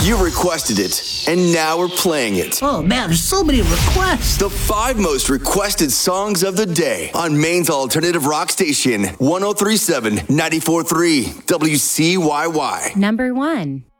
You requested it, and now we're playing it. Oh man, there's so many requests. The 5 most requested songs of the day on Maine's alternative rock station, 103.7, 94.3, WCYY. Number 1.